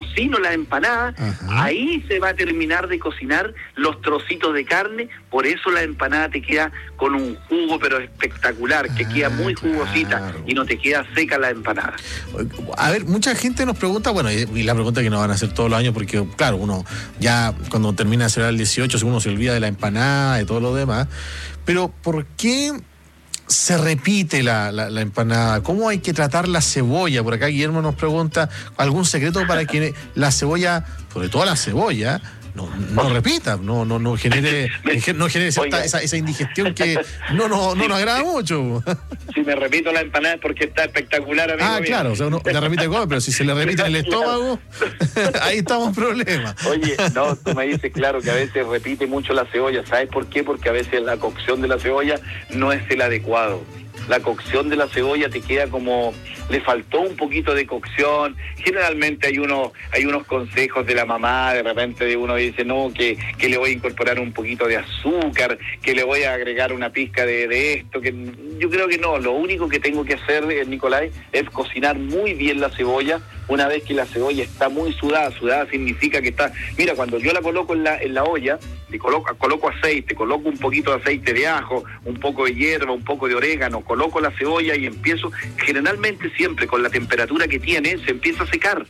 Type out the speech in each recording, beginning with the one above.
tocino, la empanada, ahí se va a terminar de cocinar los trocitos de carne, por eso la empanada te queda con un jugo pero espectacular, que queda muy jugosita y no te queda seca la empanada. A ver, mucha gente nos pregunta, bueno, y la pregunta que nos van a hacer todos los años, porque claro, uno ya cuando termina de celebrar el 18, uno se olvida de la empanada, de todo lo demás, pero ¿por qué se repite la empanada? ¿Cómo hay que tratar la cebolla? Por acá Guillermo nos pregunta, ¿algún secreto para que la cebolla, sobre todo la cebolla, no repita, no genere esa indigestión que no nos agrada mucho? Si me repito la empanada es porque está espectacular, amigo. Claro, o sea, uno la repite come, pero si se le repite en el estómago, ahí estamos en problema. Oye, no, tú me dices, claro, que a veces repite mucho la cebolla. ¿Sabes por qué? Porque a veces la cocción de la cebolla no es el adecuado. La cocción de la cebolla te queda como, le faltó un poquito de cocción. Generalmente hay unos consejos de la mamá, de repente de uno dice, no, que le voy a incorporar un poquito de azúcar, que le voy a agregar una pizca de esto, que yo creo que no. Lo único que tengo que hacer, Nicolás, es cocinar muy bien la cebolla. Una vez que la cebolla está muy sudada significa que está, mira, cuando yo la coloco en la olla, le coloco aceite, coloco un poquito de aceite de ajo, un poco de hierba, un poco de orégano, coloco la cebolla y empiezo, generalmente siempre con la temperatura que tiene, se empieza a secar,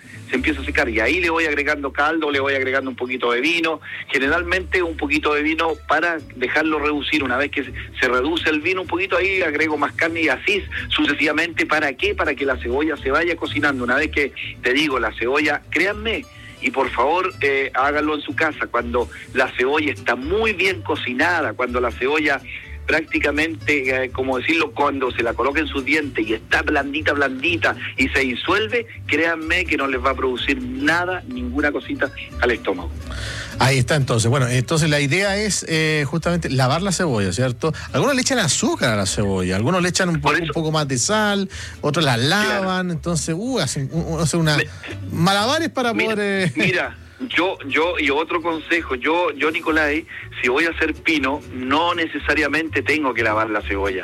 y ahí le voy agregando caldo, le voy agregando un poquito de vino, generalmente un poquito de vino para dejarlo reducir. Una vez que se reduce el vino un poquito, ahí agrego más carne y así sucesivamente. ¿Para qué? Para que la cebolla se vaya cocinando. Una vez que, te digo, la cebolla, créanme, y por favor háganlo en su casa, cuando la cebolla está muy bien cocinada, cuando la cebolla prácticamente, como decirlo, cuando se la coloca en sus dientes y está blandita y se disuelve, créanme que no les va a producir nada, ninguna cosita al estómago. Ahí está entonces. Bueno, entonces la idea es justamente lavar la cebolla, ¿cierto? Algunos le echan azúcar a la cebolla, algunos le echan un poco más de sal, otros la lavan, claro. Entonces hacen malabares para poder... Mira, yo y otro consejo, yo Nicolás, si voy a hacer pino, no necesariamente tengo que lavar la cebolla.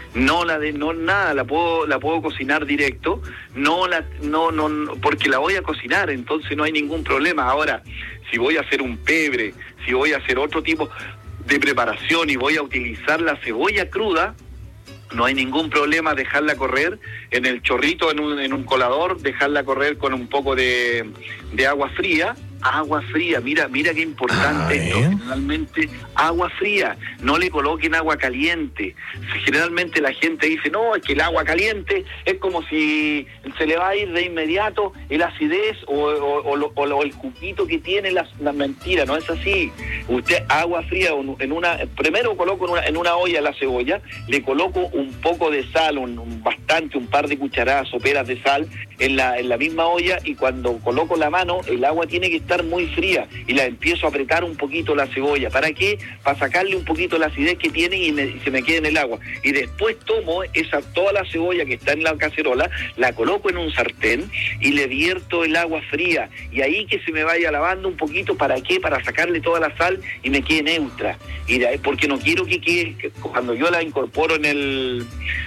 La puedo cocinar directo, porque la voy a cocinar, entonces no hay ningún problema. Ahora, si voy a hacer un pebre, si voy a hacer otro tipo de preparación y voy a utilizar la cebolla cruda, no hay ningún problema dejarla correr en el chorrito, en un colador, dejarla correr con un poco de agua fría. Mira qué importante esto. Generalmente agua fría, no le coloquen agua caliente. Generalmente la gente dice, no, es que el agua caliente es como si se le va a ir de inmediato el acidez o el juguito que tiene la mentira. No es así. Usted agua fría, primero coloco en una olla la cebolla, le coloco un poco de sal, un par de cucharadas soperas de sal en la misma olla, y cuando coloco la mano, el agua tiene que estar muy fría y la empiezo a apretar un poquito la cebolla. ¿Para qué? Para sacarle un poquito la acidez que tiene y se me quede en el agua. Y después tomo toda la cebolla que está en la cacerola, la coloco en un sartén y le vierto el agua fría. Y ahí que se me vaya lavando un poquito. ¿Para qué? Para sacarle toda la sal y me quede neutra. Porque no quiero que quede, cuando yo la incorporo en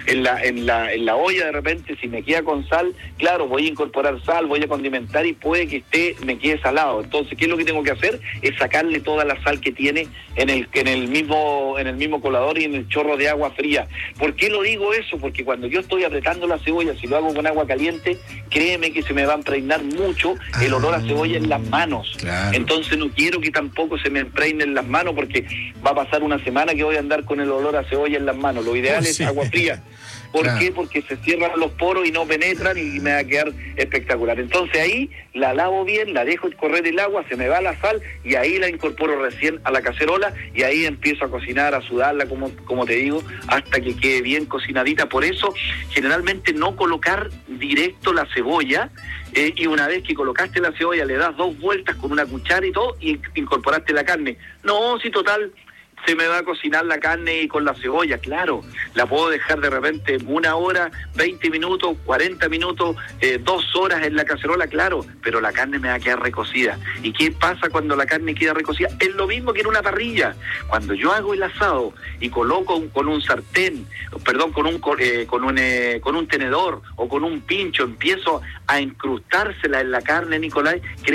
la olla, de repente, si me queda con sal, claro, voy a incorporar sal, voy a condimentar y puede que me quede salado. Entonces, ¿qué es lo que tengo que hacer? Es sacarle toda la sal que tiene en el mismo colador y en el chorro de agua fría. ¿Por qué lo digo eso? Porque cuando yo estoy apretando la cebolla, si lo hago con agua caliente, créeme que se me va a impregnar mucho el olor a cebolla en las manos. Claro. Entonces no quiero que tampoco se me impregne en las manos, porque va a pasar una semana que voy a andar con el olor a cebolla en las manos. Lo ideal es agua fría. ¿Por qué? Porque se cierran los poros y no penetran y me va a quedar espectacular. Entonces ahí la lavo bien, la dejo correr el agua, se me va la sal y ahí la incorporo recién a la cacerola y ahí empiezo a cocinar, a sudarla, como te digo, hasta que quede bien cocinadita. Por eso, generalmente no colocar directo la cebolla, y una vez que colocaste la cebolla le das 2 vueltas con una cuchara y todo y incorporaste la carne. No, si total... se me va a cocinar la carne y con la cebolla, claro, la puedo dejar de repente 1 hora, 20 minutos, 40 minutos, 2 horas en la cacerola, claro, pero la carne me va a quedar recocida. ¿Y qué pasa cuando la carne queda recocida? Es lo mismo que en una parrilla. Cuando yo hago el asado y coloco con un sartén, con un tenedor o con un pincho, empiezo a incrustársela en la carne, Nicolás,